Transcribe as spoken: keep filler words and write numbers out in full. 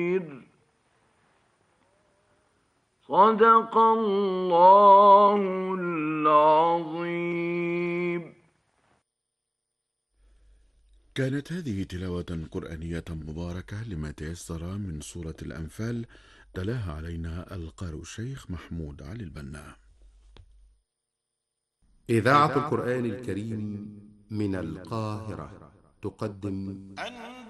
صدق الله العظيم. كانت هذه تلاوة قرآنية مباركة لما تيسر من سورة الأنفال، تلاها علينا القارئ الشيخ محمود علي البنا. إذاعة القرآن الكريم من القاهرة تقدم